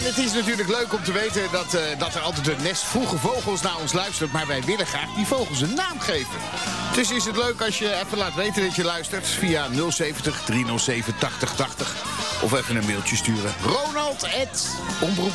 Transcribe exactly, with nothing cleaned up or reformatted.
En het is natuurlijk leuk om te weten dat, uh, dat er altijd een nest vroege vogels naar ons luistert. Maar wij willen graag die vogels een naam geven. Dus is het leuk als je even laat weten dat je luistert via nul zeventig, driehonderdzeven, tachtig tachtig. Of even een mailtje sturen. Ronald at omroep